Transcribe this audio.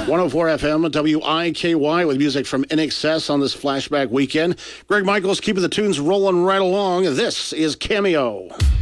104 FM, WIKY, with music from INXS on this flashback weekend. Greg Michaels keeping the tunes rolling right along. This is Cameo.